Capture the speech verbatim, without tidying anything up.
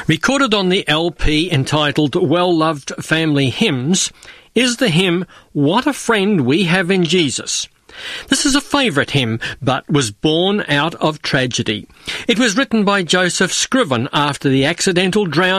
Recorded on the L P entitled Well-Loved Family Hymns is the hymn, What a Friend We Have in Jesus. This is a favourite hymn, but was born out of tragedy. It was written by Joseph Scriven after the accidental drowning